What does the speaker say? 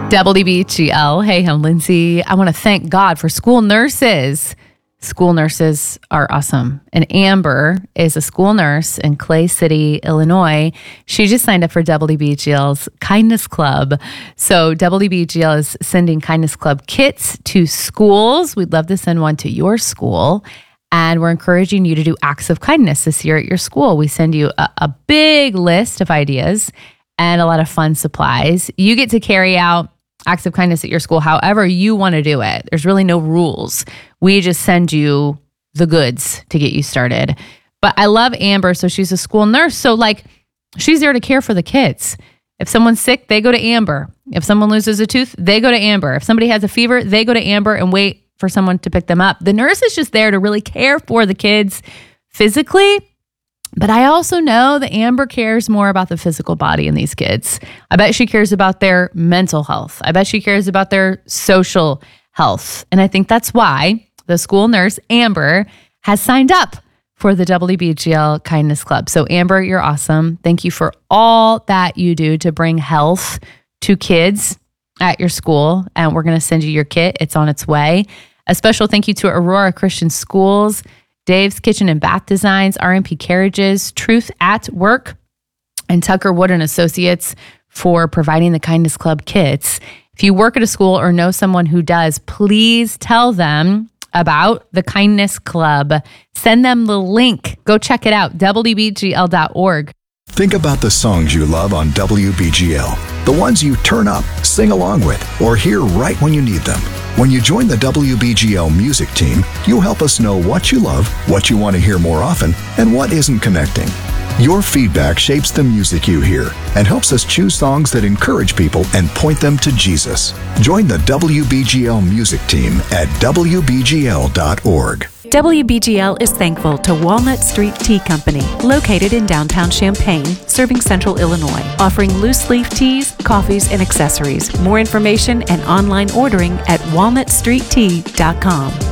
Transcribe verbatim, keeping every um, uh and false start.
W B G L. Hey, I'm Lindsay. I want to thank God for school nurses. School nurses are awesome. And Amber is a school nurse in Clay City, Illinois. She just signed up for W B G L's Kindness Club. So W B G L is sending Kindness Club kits to schools. We'd love to send one to your school. And we're encouraging you to do acts of kindness this year at your school. We send you a, a big list of ideas and a lot of fun supplies. You get to carry out acts of kindness at your school however you want to do it. There's really no rules. We just send you the goods to get you started. But I love Amber. So she's a school nurse. So like she's there to care for the kids. If someone's sick, they go to Amber. If someone loses a tooth, they go to Amber. If somebody has a fever, they go to Amber and wait for someone to pick them up. The nurse is just there to really care for the kids physically. But I also know that Amber cares more about the physical body in these kids. I bet she cares about their mental health. I bet she cares about their social health. And I think that's why the school nurse, Amber, has signed up for the W B G L Kindness Club. So Amber, you're awesome. Thank you for all that you do to bring health to kids at your school. And we're going to send you your kit. It's on its way. A special thank you to Aurora Christian Schools, Dave's Kitchen and Bath Designs, R and P Carriages, Truth at Work, and Tucker Wood and Associates for providing the Kindness Club kits. If you work at a school or know someone who does, please tell them about the Kindness Club. Send them the link. Go check it out, W B G L dot org. Think about the songs you love on W B G L, the ones you turn up, sing along with, or hear right when you need them. When you join the W B G L music team, you'll help us know what you love, what you want to hear more often, and what isn't connecting. Your feedback shapes the music you hear and helps us choose songs that encourage people and point them to Jesus. Join the W B G L music team at W B G L dot org. W B G L is thankful to Walnut Street Tea Company, located in downtown Champaign, serving central Illinois, offering loose leaf teas, coffees, and accessories. More information and online ordering at walnut street tea dot com.